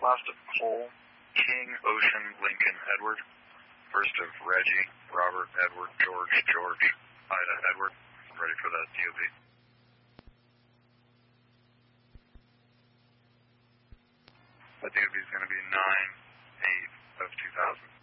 last of Cole, King, Ocean, Lincoln, Edward. First of Reggie, Robert, Edward, George, Ida, Edward. I'm ready for that DOB. The DOB is going to be 9/8/2000.